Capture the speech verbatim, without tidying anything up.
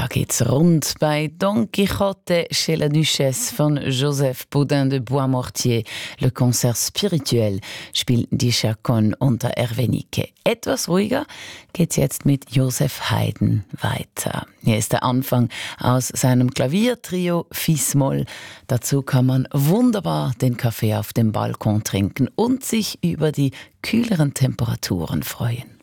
Da geht's rund bei Don Quixote chez la Duchesse von Joseph Baudin de Boismortier. Le Concert spirituel spielt die Chacon unter Erwenike. Etwas ruhiger geht's jetzt mit Joseph Haydn weiter. Hier ist der Anfang aus seinem Klaviertrio Fis-Moll. Dazu kann man wunderbar den Kaffee auf dem Balkon trinken und sich über die kühleren Temperaturen freuen.